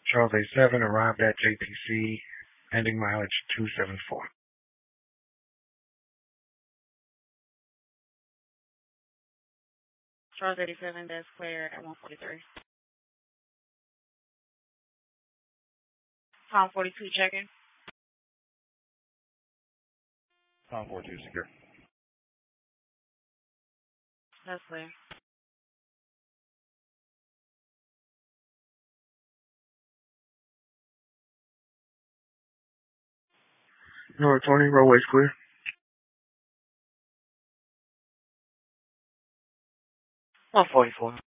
Charles A7 arrived at JTC, ending mileage 274. Charles 87, that's clear at 143. Tom 42 checking. Tom 42 secure. That's clear. North 20, roadway's clear. 144.